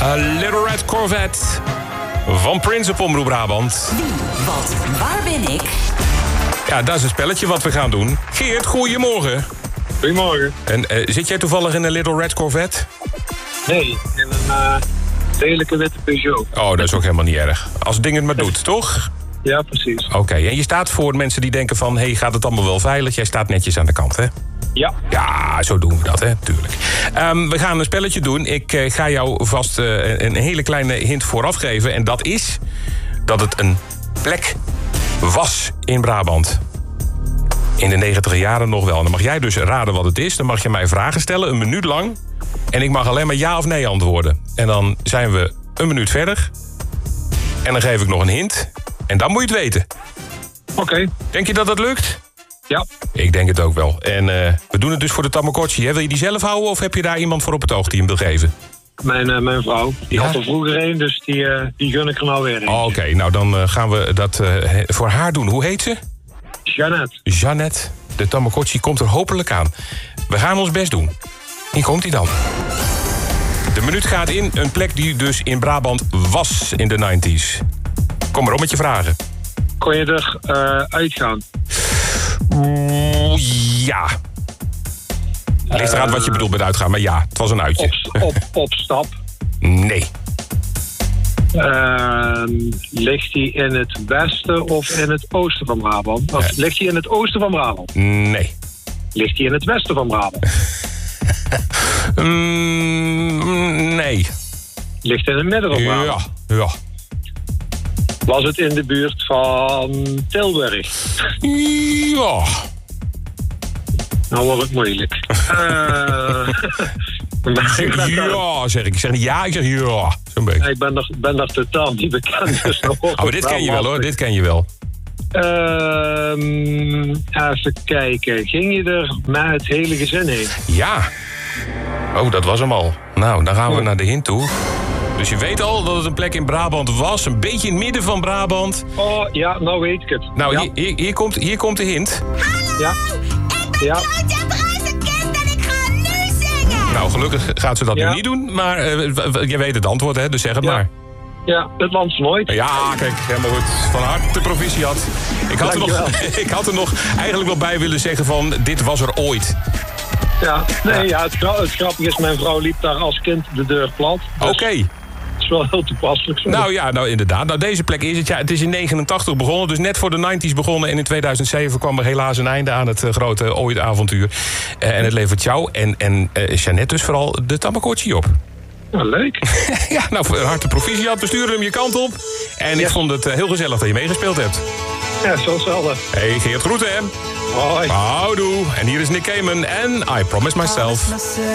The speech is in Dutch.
Little Red Corvette van Prince op Omroep Brabant. Wie, wat, waar ben ik? Ja, dat is een spelletje wat we gaan doen. Geert, goedemorgen. Goedemorgen. En zit jij toevallig in een Little Red Corvette? Nee, in een lelijke witte Peugeot. Oh, dat is ook helemaal niet erg. Als het ding het maar doet, toch? Ja, precies. Oké, en je staat voor mensen die denken van... hey, gaat het allemaal wel veilig? Jij staat netjes aan de kant, hè? Ja. Ja, zo doen we dat, hè? Tuurlijk. We gaan een spelletje doen. Ik ga jou vast een hele kleine hint vooraf geven. En dat is dat het een plek was in Brabant. In de 90 jaren nog wel. En dan mag jij dus raden wat het is. Dan mag je mij vragen stellen, een minuut lang. En ik mag alleen maar ja of nee antwoorden. En dan zijn we een minuut verder. En dan geef ik nog een hint. En dan moet je het weten. Oké. Denk je dat dat lukt? Ja. Ik denk het ook wel. En we doen het dus voor de Tamagotchi. Hè? Wil je die zelf houden of heb je daar iemand voor op het oog die hem wil geven? Mijn vrouw. Die Ja? had er vroeger een, dus die gun ik er nou weer in. Oh, oké, nou dan gaan we dat voor haar doen. Hoe heet ze? Jeannette. Jeannette. De Tamagotchi komt er hopelijk aan. We gaan ons best doen. Hier komt hij dan. De minuut gaat in. Een plek die dus in Brabant was in de 90s. Kom maar op met je vragen. Kon je er uitgaan? Ja. Ligt eraan wat je bedoelt met uitgaan, maar ja, het was een uitje. Op stap. Nee. Ligt die in het westen of in het oosten van Brabant? Of ligt die in het oosten van Brabant? Nee. Ligt die in het westen van Brabant? Nee. Ligt in het midden van Brabant? Ja. Was het in de buurt van Tilburg? Ja. Nou wordt het moeilijk. Ja, zeg ik. Ik zeg niet ja, ik zeg ja. Zo'n beetje. Ik ben daar totaal niet bekend. Dus Maar dit ken je wel, hoor. Dit ken je wel. Even kijken. Ging je er met het hele gezin heen? Ja. Oh, dat was hem al. Nou, dan gaan we naar de hint toe. Dus je weet al dat het een plek in Brabant was. Een beetje in het midden van Brabant. Oh, ja, nou weet ik het. Nou, ja. hier komt de hint. Ja. Ja. Kind en ik ga nu zingen! Nou, gelukkig gaat ze dat nu niet doen. Maar je weet het antwoord, hè? Dus zeg het maar. Ja, het land van nooit. Ja, kijk, helemaal goed. Van harte proficiat. Ik had er nog eigenlijk wel bij willen zeggen van... dit was er ooit. Ja, nee, ja. Het grappige is, mijn vrouw liep daar als kind de deur plat. Dus Oké. Het is wel heel toepasselijk. Zo. Nou ja, nou inderdaad. Nou, deze plek is het. Ja, het is in 89 begonnen, dus net voor de 90s begonnen. En in 2007 kwam er helaas een einde aan het grote ooit-avontuur. En het levert jou en Jeannette dus vooral de Tamagotchi op. Ja, leuk. Ja, nou, van harte proficiat. We sturen hem je kant op. En ik vond het heel gezellig dat je meegespeeld hebt. Ja, zo hetzelfde. Hey, Geert, groeten, hè? Hoi. Houdoe. En hier is Nick Cayman en I Promise Myself.